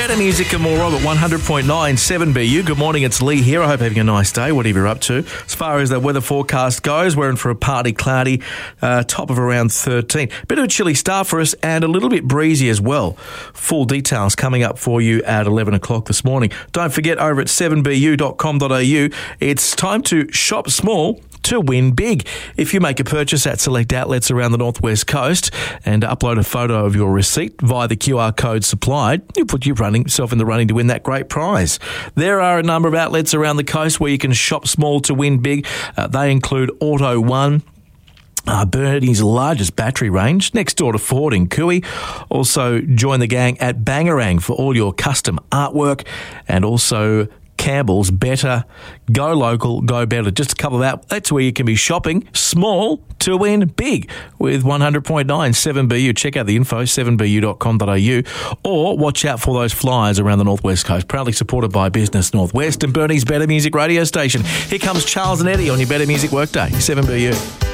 Better music and more of at 100.9 7BU. Good morning, it's Lee here. I hope you're having a nice day, whatever you're up to. As far as the weather forecast goes, we're in for a partly cloudy, top of around 13. Bit of a chilly start for us and a little bit breezy as well. Full details coming up for you at 11 o'clock this morning. Don't forget, over at 7bu.com.au, it's time to shop small to win big. If you make a purchase at select outlets around the northwest coast and upload a photo of your receipt via the QR code supplied, you put yourself in the running to win that great prize. There are a number of outlets around the coast where you can shop small to win big. They include Auto One, Burnie's largest battery range, next door to Ford in Cooey. Also join the gang at Bangarang for all your custom artwork, and also Campbell's Better, Go Local, Go Better. Just a couple of outlets where you can be shopping small to win big with 100.9 7BU. Check out the info, 7bu.com.au, or watch out for those flyers around the northwest coast. Proudly supported by Business Northwest and Burnie's Better Music radio station. Here comes Charles and Eddie on your Better Music Workday, 7BU.